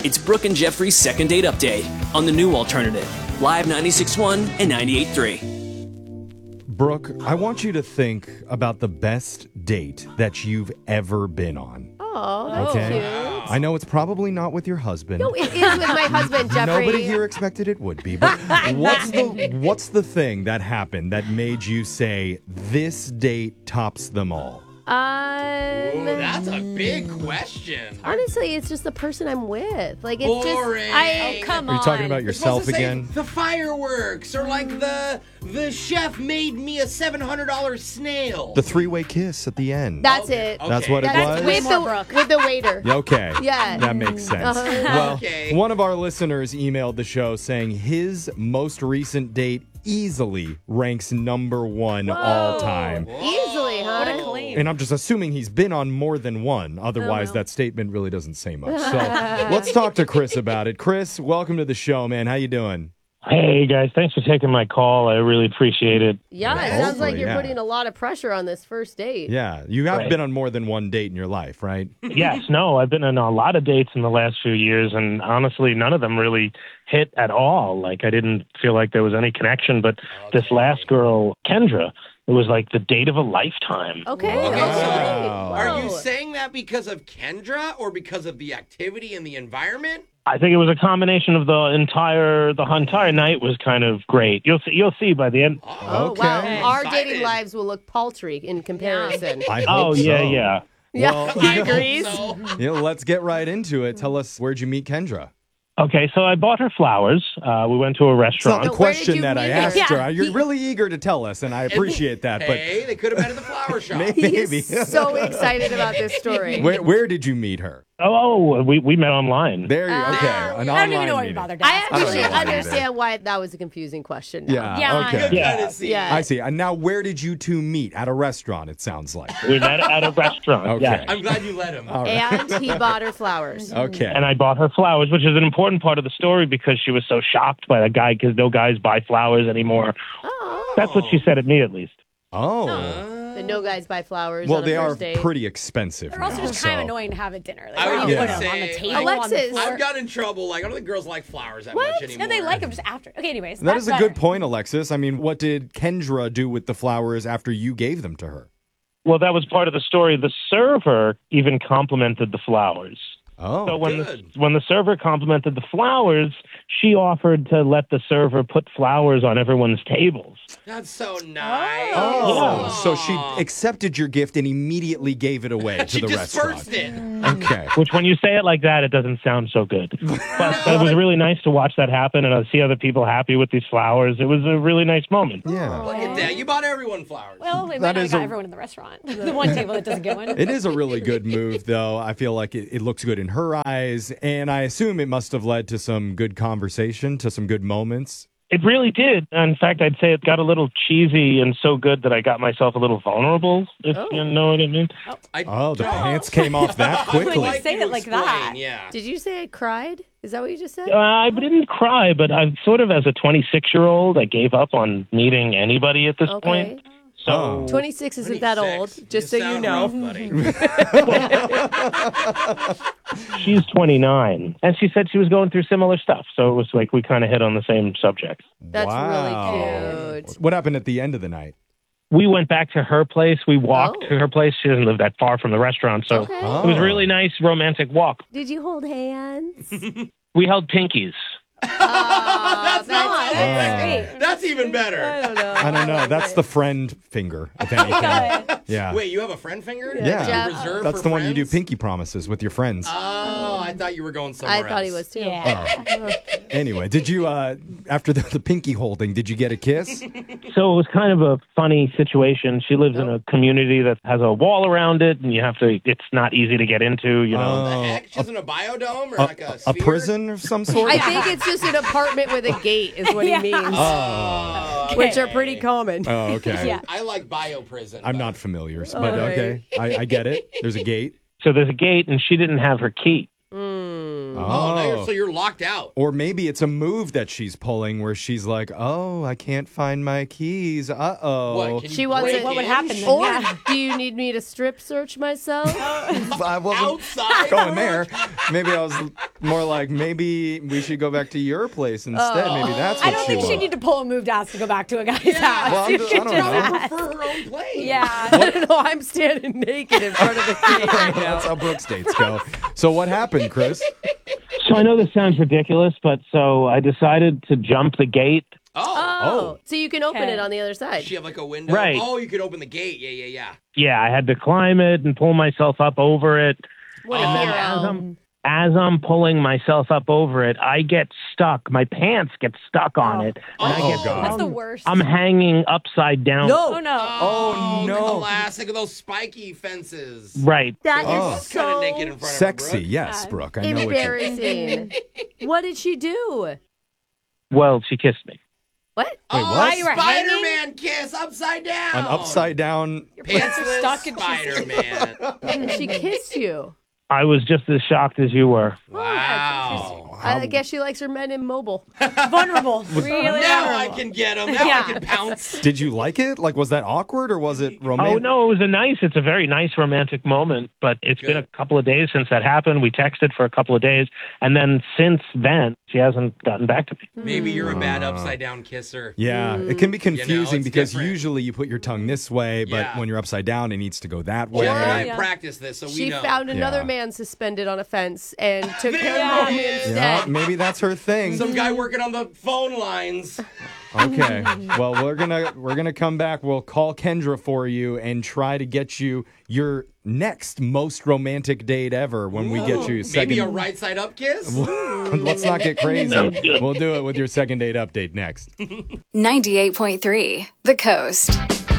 It's Brooke and Jeffrey's second date update on the new alternative, Live 96.1 and 98.3. Brooke, I want you to think about the best date that you've ever been on. Oh, that's cute. I know it's probably not with your husband. No, it is with my husband, Jeffrey. Nobody here expected it would be. But what's the thing that happened that made you say, this date tops them all? Ooh, that's a big question. Honestly, it's just the person I'm with. Like, it's Boring. just Come Are on. you talking about You're supposed yourself to say again? the fireworks, or like the chef made me a $700 snail. The three-way kiss at the end. That's it. That's what it That's was? way With more the Brooke. with the waiter. Okay. Yeah. That makes sense. Uh-huh. Well, Okay. one of our listeners emailed the show saying his most recent date easily ranks number one all time. Easily, huh? What a claim. And I'm just assuming he's been on more than one. Otherwise, that statement really doesn't say much. So let's talk to Chris about it. Chris, welcome to the show, man. How you doing? Hey, guys. Thanks for taking my call. I really appreciate it. Yeah, it Hopefully, sounds like you're yeah. putting a lot of pressure on this first date. Yeah, you have Right. been on more than one date in your life, right? Yes, no, I've been on a lot of dates in the last few years, and honestly, none of them really hit at all. Like, I didn't feel like there was any connection, but this last girl, Kendra, it was like the date of a lifetime. Okay. Okay, all so right. are you Whoa. saying that because of Kendra or because of the activity and the environment? I think it was a combination of the entire night was kind of great. You'll see by the end. Oh, Okay. wow. Our Excited. dating lives will look paltry in comparison. I Oh, hope yeah, so. yeah. Yeah, he agrees. So, Let's get right into it. Tell us, where'd you meet Kendra? Okay, so I bought her flowers. We went to a It's not restaurant. the where did question you that I meet asked her? her. You're really eager to tell us, and I appreciate that. hey, they could have met at the flower shop. But He maybe. is so excited about this story. Where did you meet her? We met online. There you okay. An I don't even online know why you meeting. bothered to I ask. actually know why either. understand why that was a confusing question. now. Yeah. Yeah, Okay. Good Yeah. kind of scene. Yeah. I see. And now, where did you two meet? At a restaurant, it sounds like. We met at a restaurant. Okay. Yeah. I'm glad you let him. All right. And he bought her flowers. Okay. And I bought her flowers, which is an important part of the story because she was so shocked by the guy because no guys buy flowers anymore. Oh. That's what she said at me, at least. Oh. The no guys buy flowers Well, on a they first are date. pretty expensive. They're also now, just kind of so- annoying to have at dinner. Like, I where was do you gonna put them? On the say, table, Alexis. on the floor? I've got in trouble. Like, I don't think girls like flowers that What? much anymore. No, they like them just after. Okay, anyways. That that's is a better. good point, Alexis. I mean, what did Kendra do with the flowers after you gave them to her? Well, that was part of the story. The server even complimented the flowers. Oh. So when good. the server complimented the flowers, she offered to let the server put flowers on everyone's tables. That's so nice. Oh, so she accepted your gift and immediately gave it away to She the dispersed restaurant. it. Okay. Which, when you say it like that, it doesn't sound so good. But it was really nice to watch that happen and see other people happy with these flowers. It was a really nice moment. Yeah. Look at that. You bought everyone flowers. Well, they That might not is got a- everyone in the restaurant. The one table that doesn't get one. It is a really good move, though. I feel like it looks good in her eyes, and I assume it must have led to some good conversation, to some good moments. It really did. In fact, I'd say it got a little cheesy and so good that I got myself a little vulnerable, if you know what I mean. Oh, the pants came off that When quickly. you say you it like explain, that. Yeah. Did you say I cried? Is that what you just said? I didn't cry, but I'm sort of, as a 26-year-old, I gave up on meeting anybody at this point. So 26 isn't that old, just so you sound know. rough, buddy. she's 29, and she said she was going through similar stuff. So it was like we kind of hit on the same subject. That's Wow. really cute. What happened at the end of the night? We went back to her place. We walked Oh. to her place. She doesn't live that far from the restaurant, so Okay. it was a really nice romantic walk. Did you hold hands? We held pinkies. That's not Great. That's even better. I don't know. That's the friend finger, if anything. Yeah. Wait, you have a friend finger? Yeah. Jeff. Reserved That's for the one you do friends? pinky promises with your friends. Oh, I thought you were going somewhere I thought he else. was too. Yeah. Anyway, did you, after the pinky holding, did you get a kiss? So it was kind of a funny situation. She lives in a community that has a wall around it, and it's not easy to get into, you know. What the heck? She's in a biodome or like a A sphere? prison of some sort? I think it's just an apartment with a gate is what he means, Oh, which are pretty common. Oh, okay. Yeah. I like bio prison. I'm not familiar, but okay. I get it. There's a gate. So there's a gate, and she didn't have her key. Oh, so you're locked out. Or maybe it's a move that she's pulling where she's like, oh, I can't find my keys. Uh-oh. What? Can you She wants break it- What would in? happen then? Or Yeah. do you need me to strip search myself? I wasn't Outside? going there. Maybe I was more like maybe we should go back to your place instead. Maybe that's what I don't think she wants. need to pull a moved ass to go back to a guy's house. Well, You I should don't just know. ask. For her own place. Yeah. I don't know. I'm standing naked in front of the gate right now. That's how Brooks dates go. So what happened, Chris? So I know this sounds ridiculous, but so I decided to jump the gate. Oh, so you can open Okay. it on the other side. Does she have like a window? Right. Oh, you could open the gate. Yeah. Yeah, I had to climb it and pull myself up over it. What a And then hero. as I'm pulling myself up over it, I get stuck. My pants get stuck on it. And I Oh, get God. That's the worst. I'm hanging upside down. Oh, no. Oh, no. Classic of those spiky fences. Right. That Oh. is Kind of so naked in front Sexy, of her. yes, Brooke. I know what you. embarrassing. What did she do? Well, she kissed me. What? Wait, Oh, what? you were Spider-Man kiss upside down. An upside down. Pantsless Stuck in- Spider-Man. She kissed you. I was just as shocked as you were. Wow. I guess she likes her men immobile. Vulnerable. Really Now I vulnerable. can get him. Now I Yeah. can pounce. Did you like it? Like, was that awkward or was it romantic? Oh, no, it's a very nice romantic moment, but it's been a couple of days since that happened. We texted for a couple of days, and then since then, she hasn't gotten back to me. Maybe you're a bad upside down kisser. Yeah, it can be confusing it's because different. usually you put your tongue this way, but Yeah. when you're upside down, it needs to go that way. Jeff and I Yeah. practiced this, so we She know. found another Yeah. man suspended on a fence and took There him home he is. instead. Yeah, maybe that's her thing. Some guy working on the phone lines. Okay. Well, we're gonna come back. We'll call Kendra for you and try to get you your next most romantic date ever when we get you second. Maybe a right side up kiss. Let's not get crazy. We'll do it with your second date update next. 98.3 The Coast.